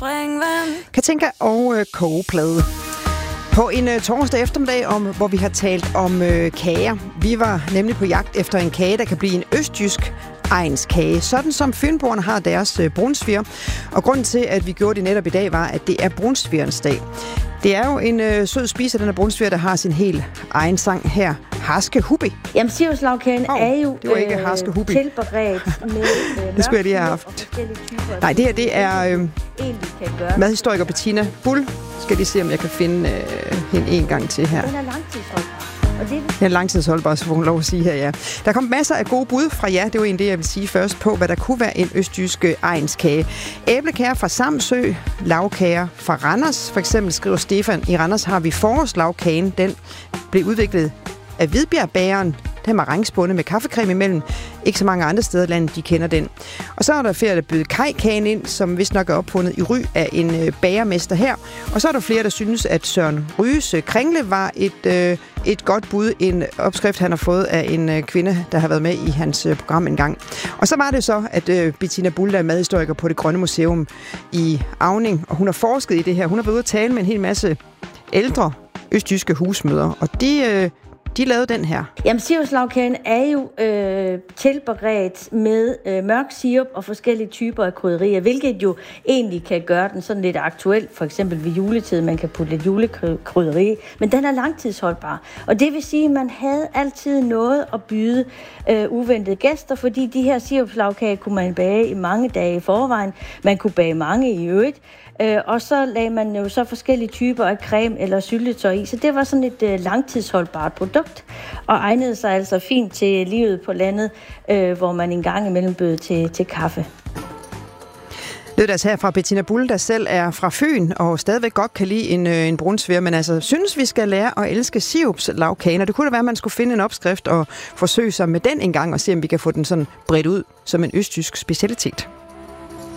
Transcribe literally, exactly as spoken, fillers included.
Katinka og øh, kogeplade. På en øh, torsdag eftermiddag, om, hvor vi har talt om øh, kager. Vi var nemlig på jagt efter en kage, der kan blive en østjysk egnskage. Sådan som fynboerne har deres øh, brunsviger. Og grunden til, at vi gjorde det netop i dag, var, at det er brunsvigernes dag. Det er jo en øh, sød spise af den her brunsviger, der har sin helt egen sang her. Harske Hubi. Jamen, Siriuslagkagen oh, er jo det var ikke Harske Hubi. tilberedt med øh, det skulle jeg lige have haft. Nej, det her det er øh, madhistoriker Bettina Bull. Skal lige se, om jeg kan finde øh, hende en gang til her. Den er langtidsholdbar. Og det er langtidsholdbar, så får hun lov at sige her, ja. Der kom masser af gode bud fra jer. Det var en det, jeg vil sige først på, hvad der kunne være en østjysk egnskage. Æblekager fra Samsø, lavkager fra Randers. For eksempel skriver Stefan, i Randers har vi forårslagkagen. Den blev udviklet af Hvidbjergbageren. Den var rangspundet med kaffecreme imellem. Ikke så mange andre steder i landet, de kender den. Og så er der flere, der byder kajkagen ind, som vist nok er opfundet i Ry af en øh, bagermester her. Og så er der flere, der synes, at Søren Ryges kringle var et, øh, et godt bud. En opskrift, han har fået af en øh, kvinde, der har været med i hans øh, program engang. Og så var det så, at øh, Bettina Bull, der er madhistoriker på Det Grønne Museum i Auning, og hun har forsket i det her. Hun har været ude at tale med en hel masse ældre østjyske husmødre, og de... Øh, De lavede den her. Jamen, Siriuslagkagen er jo øh, tilberedt med øh, mørk sirup og forskellige typer af krydderier, hvilket jo egentlig kan gøre den sådan lidt aktuel, for eksempel ved juletid, man kan putte lidt julekrydderi, men den er langtidsholdbar. Og det vil sige, at man havde altid noget at byde øh, uventede gæster, fordi de her siriuslagkager kunne man bage i mange dage i forvejen. Man kunne bage mange i øvrigt. Øh, og så lagde man jo så forskellige typer af creme eller syltetøj i, så det var sådan et øh, langtidsholdbart produkt, og egnede sig altså fint til livet på landet, øh, hvor man en gang imellem bød til, til kaffe. Det er altså her fra Bettina Bull, der selv er fra Fyn, og stadigvæk godt kan lide en, øh, en brunsviger, men altså synes, vi skal lære at elske sirupslagkagen. Det kunne da være, at man skulle finde en opskrift og forsøge sig med den en gang, og se, om vi kan få den sådan bredt ud som en østjysk specialitet.